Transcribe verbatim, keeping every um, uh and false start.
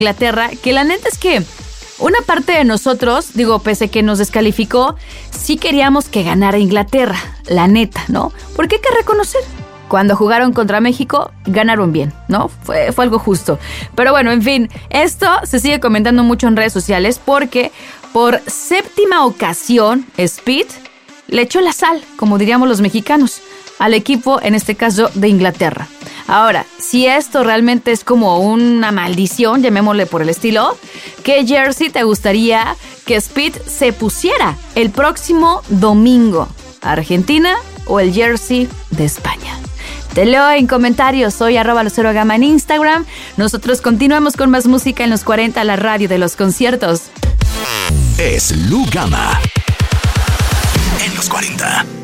Inglaterra, que la neta es que una parte de nosotros, digo, pese que nos descalificó, sí queríamos que ganara Inglaterra, la neta, ¿no? Porque hay que reconocer, cuando jugaron contra México, ganaron bien, ¿no? Fue, fue algo justo. Pero bueno, en fin, esto se sigue comentando mucho en redes sociales porque por séptima ocasión, Speed le echó la sal, como diríamos los mexicanos, al equipo, en este caso, de Inglaterra. Ahora, si esto realmente es como una maldición, llamémosle por el estilo, ¿qué jersey te gustaría que Speed se pusiera el próximo domingo? ¿Argentina o el jersey de España? Te leo en comentarios, soy arroba Lucero Gama en Instagram. Nosotros continuamos con más música en los cuarenta, la radio de los conciertos. Es Lu Gama en los cuarenta.